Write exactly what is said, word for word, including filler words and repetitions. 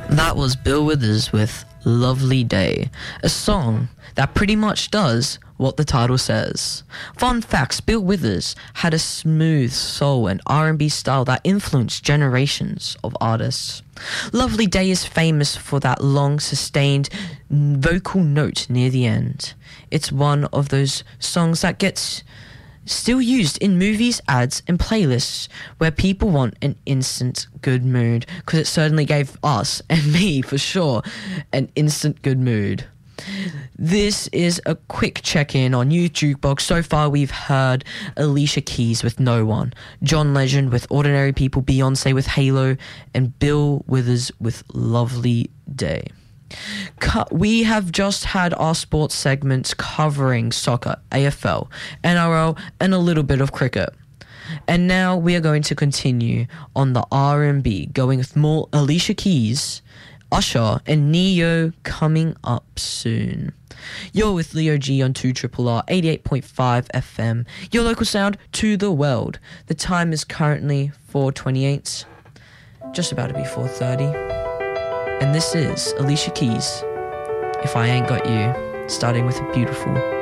That was Bill Withers with Lovely Day, a song that pretty much does what the title says. Fun facts, Bill Withers had a smooth soul and R and B style that influenced generations of artists. Lovely Day is famous for that long, sustained vocal note near the end. It's one of those songs that gets still used in movies, ads, and playlists where people want an instant good mood, because it certainly gave us, and me for sure, an instant good mood. This is a quick check-in on Youth Jukebox. So far we've heard Alicia Keys with No One, John Legend with Ordinary People, Beyonce with Halo, and Bill Withers with Lovely Day. We have just had our sports segments covering soccer, A F L, N R L, and a little bit of cricket. And now we are going to continue on the R and B, going with more Alicia Keys, Usher, and Neo coming up soon. You're with Leo G on two R R R eighty-eight point five F M, your local sound to the world. The time is currently four twenty-eight, just about to be four thirty. And this is Alicia Keys, If I Ain't Got You, starting with a beautiful